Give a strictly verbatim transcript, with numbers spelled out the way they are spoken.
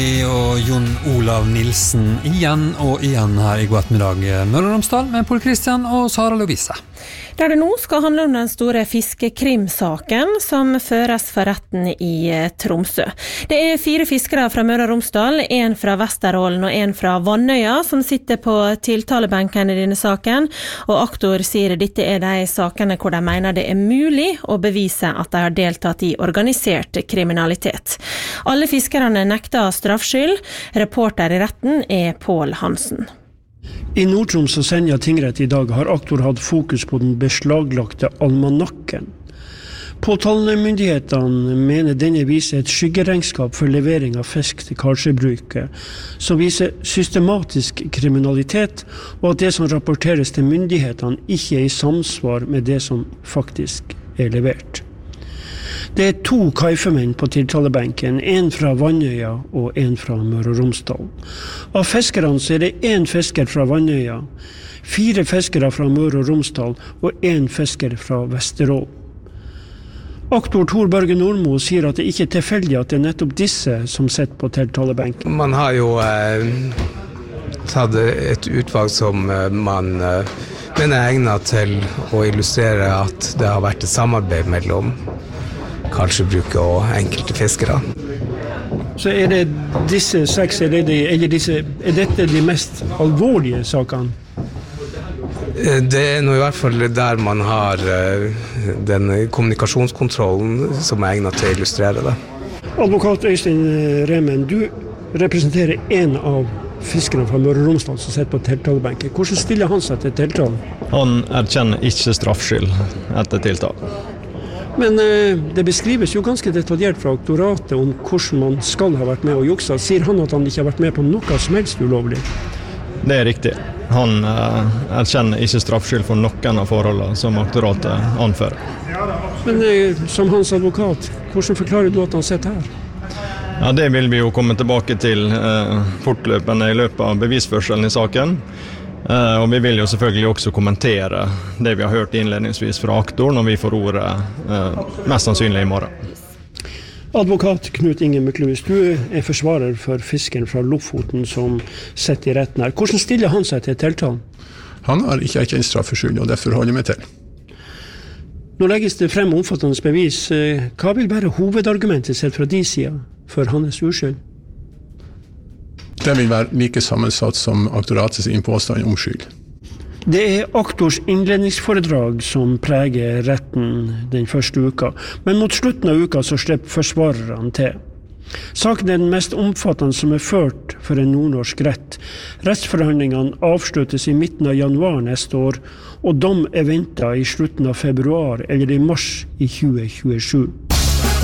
Og Jon Olav Nilsen igjen og igjen her i God ettermiddag Møre og Romsdal med Pål Kristian og Sara Lovise. Der det nå skal handle om den store fiskekrimsaken som føres for retten i Tromsø. Det er fire fiskere fra Møre og Romsdal, en fra Vesterålen og en fra Vannøya som sitter på tiltalebenken i denne saken, og aktor sier dette er de sakene hvor de mener det er mulig å bevise at de har deltatt i organisert kriminalitet. Alle fiskerne nekter straffskyld. Reporter i retten er Pål Hansen. I Nord-Troms og Senja tingrett i dag har aktor hatt fokus på den beslaglagte almanakken. Påtalemyndighetene mener denne viser et skyggeregnskap for levering av fisk til Karlsøybruket, som viser systematisk kriminalitet, og at det som rapporteres til myndighetene ikke er i samsvar med det som faktisk er levert. Det er to kaifemenn på tiltalebenken, en fra Vannøya og en fra Møre og Romsdal. Av fiskerne så er det en fisker fra Vannøya, fire fiskere fra Møre og Romsdal og en fisker fra Vesterålen. Aktor Tor Børge Nordmo sier at det ikke er tilfeldig at det er nettopp disse som sitter på tiltalebenken. Man har jo eh, tatt et utvalg som eh, man eh, mener er egnet til å illustrere at det har vært et samarbeid mellom Karlsøybruket og enkelte fiskere. Så er det disse seks, er, det de, eller disse, er dette de mest alvorlige sakene? Det er nå i hvert fall der man har den kommunikasjonskontrollen som er egnet til å illustrere det. Advokat Øystein Remen, du representerer en av fiskerne fra Møre og Romsdal som sitter på tiltalebenken. Hvordan stiller han seg til tiltalen? Han erkjenner ikke straffskyld etter tiltalen. Men eh, det beskrives jo ganske detaljert fra aktoratet om hvordan man skal ha vært med og juksa. Sier han at han ikke har vært med på noe som helst ulovlig? Det er riktig. Han eh, erkjenner ikke straffskyld for noen av forholdene som aktoratet anfører. Men eh, som hans advokat, hvordan forklarer du at han sitter her? Ja, det vil vi jo komme tilbake til eh, fortløpende i løpet av bevisførselen i saken. Uh, og vi vil jo selvfølgelig også kommentere det vi har hørt innledningsvis fra aktor når vi får ordet uh, mest sannsynlig i morgen. Advokat Knut Inge Myklebust, du er forsvarer for fiskeren fra Lofoten som sitter i retten her. Hvordan stiller han seg til tiltalen? Han har ikke erkjent straffskyld, og derfor holder jeg meg til. Nå legges det frem omfattende bevis. Hva vil være hovedargumentet sett fra de sida for hans uskyld? Det vil være like sammensatt som aktoratets påstand om skyld. Det er aktors innledningsforedrag som preger retten den første uka, men mot slutten av uka så slipper forsvarerne til. Saken er den mest omfattende som er ført for en nordnorsk rett. Rettsforhandlingene avsluttes i midten av januar neste år, og dom er ventet i slutten av februar eller i mars i tjue tjuesju.